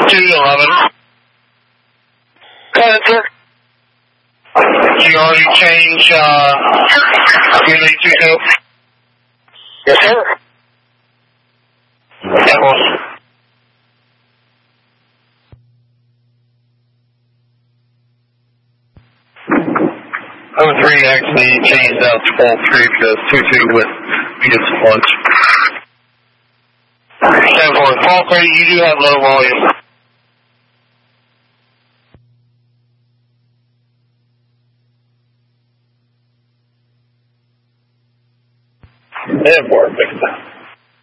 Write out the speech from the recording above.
211. Go ahead, sir. You already changed unit 22? Yes, sir. Echoes. 03 actually changed out 12-3 because 22 went via lunch. 10-4, 12-3, you do have low volume. And 4, fix that.